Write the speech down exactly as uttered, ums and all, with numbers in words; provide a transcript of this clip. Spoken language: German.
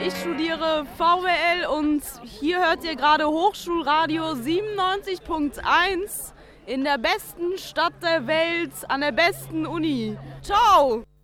Ich studiere V W L und hier hört ihr gerade Hochschulradio siebenundneunzig Punkt eins in der besten Stadt der Welt, an der besten Uni. Ciao!